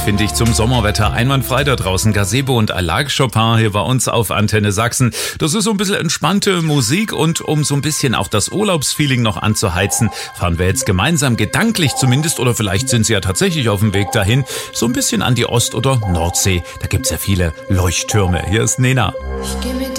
finde ich, zum Sommerwetter. Einwandfrei da draußen. Gazebo und Alak Chopin hier bei uns auf Antenne Sachsen. Das ist so ein bisschen entspannte Musik und um so ein bisschen auch das Urlaubsfeeling noch anzuheizen, fahren wir jetzt gemeinsam, gedanklich zumindest, oder vielleicht sind Sie ja tatsächlich auf dem Weg dahin, so ein bisschen an die Ost- oder Nordsee. Da gibt's ja viele Leuchttürme. Hier ist Nena. Ich geh mir